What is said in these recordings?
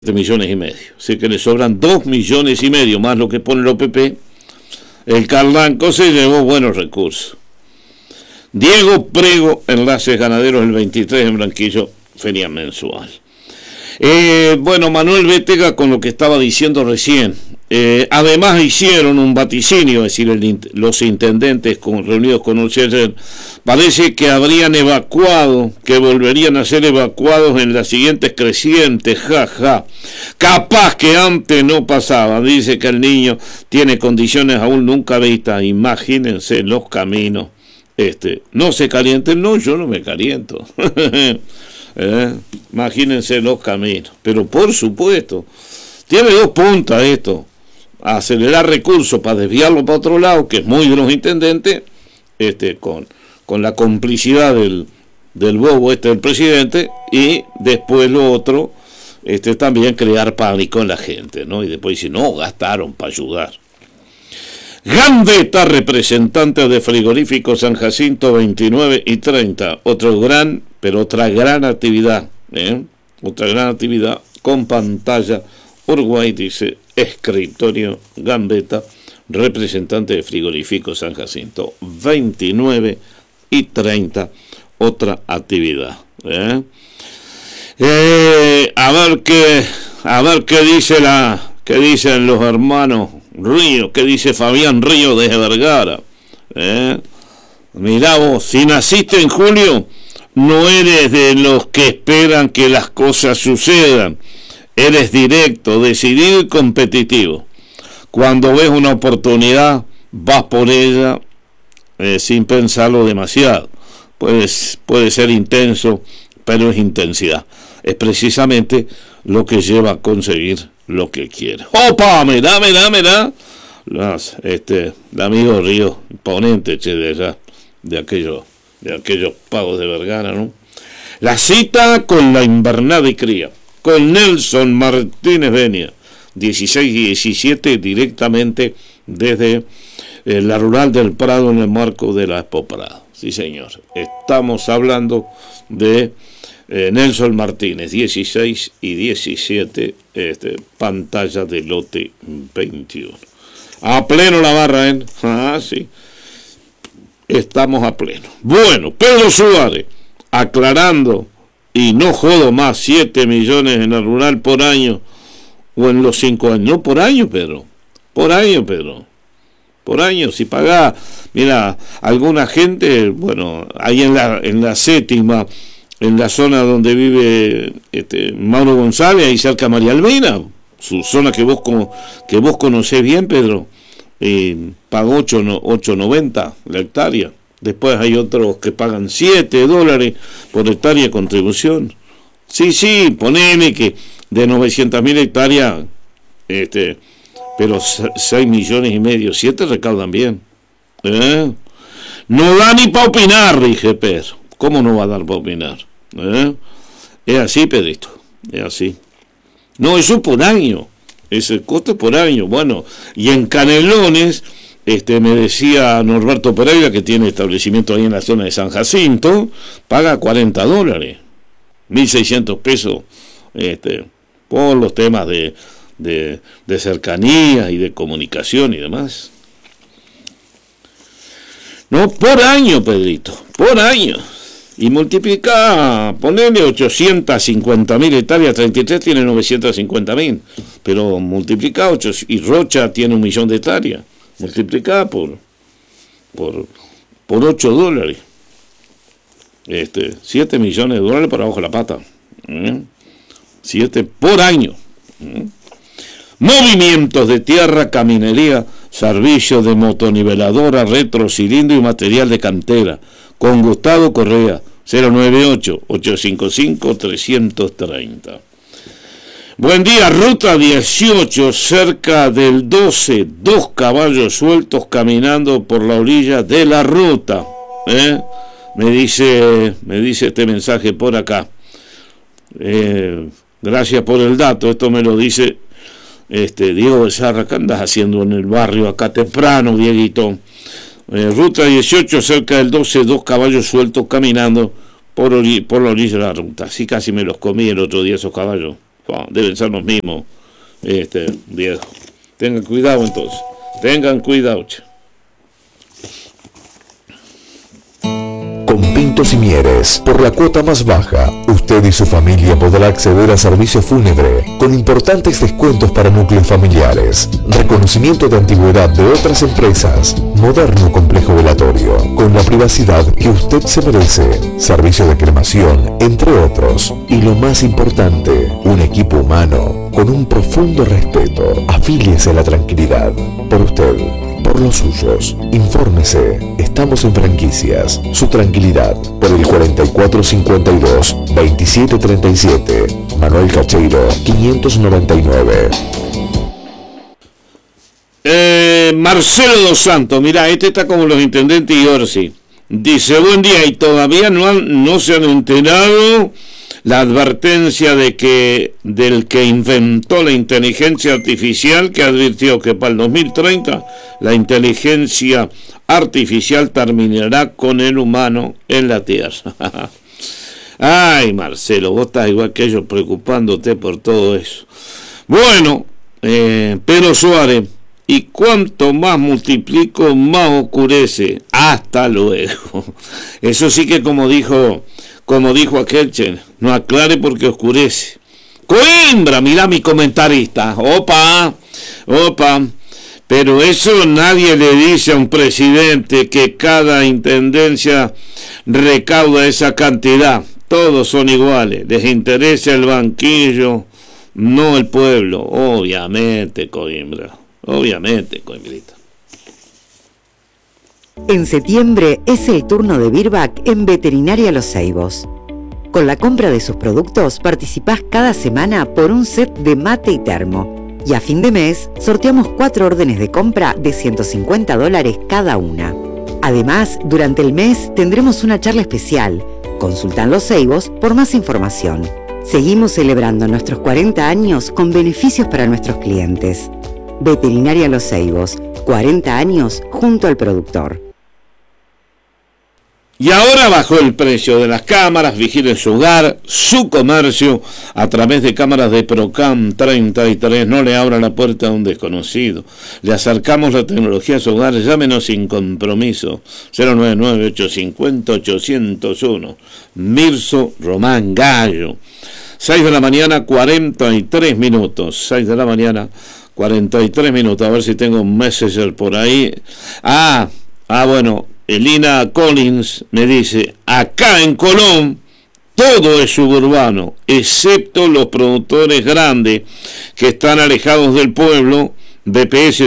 millones y medio. Así que le sobran 2 millones y medio más lo que pone el OPP. El Carlanco se llevó buenos recursos. Diego Prego, Enlaces Ganaderos, el 23 en Blanquillo, feria mensual. Bueno, Manuel Bétega con lo que estaba diciendo recién. Además hicieron un vaticinio, es decir, los intendentes reunidos con Urcheller, parece que habrían evacuado, que volverían a ser evacuados en las siguientes crecientes, jaja. Capaz que antes no pasaba, dice que el niño tiene condiciones aún nunca vistas, imagínense los caminos. No se calienten, no, yo no me caliento. Imagínense los caminos, pero por supuesto, tiene dos puntas esto. Acelerar recursos para desviarlo para otro lado, que es muy de los intendentes, con la complicidad del bobo del presidente, y después lo otro, también crear pánico en la gente, ¿no? Y después dice, no, gastaron para ayudar. Gambetta, representante de Frigorífico San Jacinto 29 y 30, otra gran actividad, otra gran actividad con pantalla. Uruguay dice escritorio Gambetta, representante de Frigorífico San Jacinto 29 y 30, otra actividad. A ver qué dicen los hermanos Río, qué dice Fabián Río desde Vergara. Mirá vos, si naciste en julio, no eres de los que esperan que las cosas sucedan. Eres directo, decidido y competitivo. Cuando ves una oportunidad, vas por ella sin pensarlo demasiado. Puede ser intenso, pero es intensidad. Es precisamente lo que lleva a conseguir lo que quiere. ¡Opa! Mirá. El amigo Río, imponente, de allá, de aquellos pagos de Vergara, ¿no? La cita con la invernada y cría, con Nelson Martínez Benia, 16 y 17, directamente desde la Rural del Prado en el marco de la Expo Prado. Sí, señor. Estamos hablando de Nelson Martínez, 16 y 17, pantalla de lote 21. A pleno la barra, sí. Estamos a pleno. Bueno, Pedro Suárez, aclarando, y no jodo más, 7 millones en la rural por año, o en los 5 años. No, por año, Pedro. Por año, si pagá. Mira, alguna gente, bueno, ahí en la séptima, en la zona donde vive Mauro González, ahí cerca de María Albina, su zona que vos conocés bien, Pedro, pagó $8.90 la hectárea. Después hay otros que pagan $7 por hectárea de contribución. Sí, ponele que de 900.000 hectáreas, pero 6 millones y medio, 7 recaudan bien. No da ni para opinar, dije Pedro. ¿Cómo no va a dar para opinar? Es así, Pedrito, es así. No, eso por año, ese costo por año. Bueno, y en Canelones, me decía Norberto Pereira, que tiene establecimiento ahí en la zona de San Jacinto, paga $40, 1.600 pesos, por los temas de cercanía y de comunicación y demás. No, por año, Pedrito, por año. Y multiplica, ponele 850.000 hectáreas, 33 tiene 950.000, pero multiplica 8, y Rocha tiene 1 millón de hectáreas, multiplica por $8, 7 millones de dólares para abajo de la pata, 7 por año. Movimientos de tierra, caminería, servicios de motoniveladora, retrocilindro y material de cantera, con Gustavo Correa, 098-855-330. Buen día, ruta 18, cerca del 12, 2 caballos sueltos caminando por la orilla de la ruta. Me dice este mensaje por acá. Gracias por el dato, esto me lo dice Diego Becerra. ¿Qué andas haciendo en el barrio acá temprano, Dieguito? Ruta 18, cerca del 12, 2 caballos sueltos caminando por la orilla de la ruta. Sí, casi me los comí el otro día esos caballos. Deben ser los mismos, viejo. Tengan cuidado entonces. Tengan cuidado, che. Con Pintos y Mieres, por la cuota más baja, usted y su familia podrá acceder a servicio fúnebre con importantes descuentos para núcleos familiares, reconocimiento de antigüedad de otras empresas, moderno complejo velatorio, con la privacidad que usted se merece, servicio de cremación, entre otros. Y lo más importante, un equipo humano con un profundo respeto. Afíliese a la tranquilidad. Por usted, por los suyos. Infórmese. Estamos en Franquicias. Su tranquilidad. Por el 4452-2737. Manuel Cacheiro, 599. Marcelo Dos Santos, mira, este está como los intendentes y Orsi. Dice, buen día, y todavía no se han enterado la advertencia del que inventó la inteligencia artificial, que advirtió que para el 2030 la inteligencia artificial terminará con el humano en la Tierra. Ay, Marcelo, vos estás igual que ellos preocupándote por todo eso. Bueno, Pedro Suárez, y cuanto más multiplico, más oscurece. Hasta luego. Eso sí que como dijo aquel, no aclare porque oscurece. Coimbra, mira mi comentarista. Opa. Pero eso nadie le dice a un presidente, que cada intendencia recauda esa cantidad. Todos son iguales. Les interesa el banquillo, no el pueblo. Obviamente, Coimbra. Coimbrita. En septiembre es el turno de Virbac en Veterinaria Los Ceibos. Con la compra de sus productos participás cada semana por un set de mate y termo. Y a fin de mes sorteamos 4 órdenes de compra de $150 cada una. Además, durante el mes tendremos una charla especial. Consulta en Los Ceibos por más información. Seguimos celebrando nuestros 40 años con beneficios para nuestros clientes. Veterinaria Los Ceibos, 40 años junto al productor. Y ahora bajó el precio de las cámaras. Vigilen su hogar, su comercio a través de cámaras de Procam 33. No le abra la puerta a un desconocido. Le acercamos la tecnología a su hogar. Llámenos sin compromiso. 099-850-801. Mirso Román Gallo. 6 de la mañana, 43 minutos. 6 de la mañana, 43 minutos. A ver si tengo un messenger por ahí. Bueno. Elina Collins me dice, acá en Colón todo es suburbano, excepto los productores grandes que están alejados del pueblo. BPS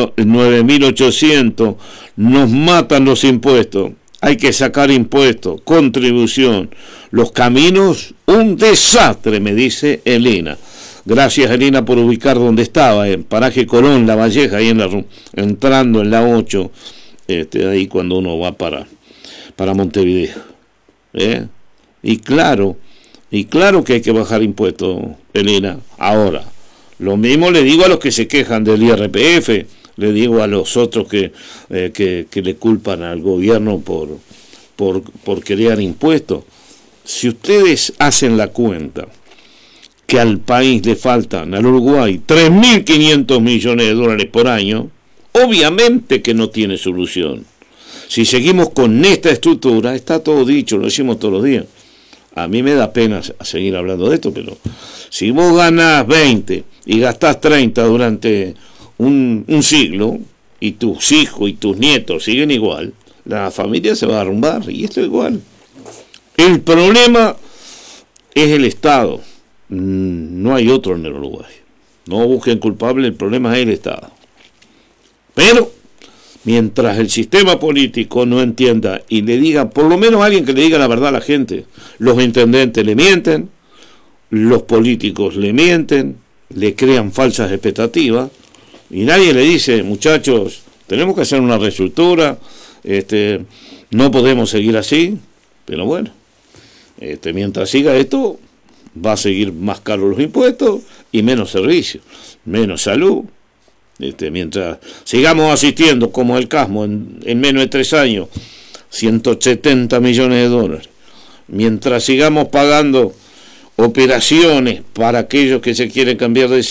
9800, nos matan los impuestos, hay que sacar impuestos, contribución, los caminos, un desastre, me dice Elina. Gracias, Elina, por ubicar donde estaba, en Paraje Colón, La Valleja, ahí entrando en la 8. Ahí cuando uno va para Montevideo, y claro que hay que bajar impuestos, Elena. Ahora, lo mismo le digo a los que se quejan del IRPF, le digo a los otros que le culpan al gobierno por crear impuestos. Si ustedes hacen la cuenta que al país le faltan, al Uruguay, 3.500 millones de dólares por año, obviamente que no tiene solución. Si seguimos con esta estructura, está todo dicho, lo decimos todos los días. A mí me da pena seguir hablando de esto, pero si vos ganás 20 y gastás 30 durante un siglo, y tus hijos y tus nietos siguen igual, la familia se va a arrumbar, y esto es igual. El problema es el Estado, no hay otro en el Uruguay. No busquen culpable, el problema es el Estado. Pero mientras el sistema político no entienda y le diga, por lo menos alguien que le diga la verdad a la gente, los intendentes le mienten, los políticos le mienten, le crean falsas expectativas, y nadie le dice, muchachos, tenemos que hacer una reestructura, no podemos seguir así. Pero bueno, mientras siga esto, va a seguir más caros los impuestos y menos servicios, menos salud. Mientras sigamos asistiendo como el Casmo en menos de 3 años 170 millones de dólares, mientras sigamos pagando operaciones para aquellos que se quieren cambiar de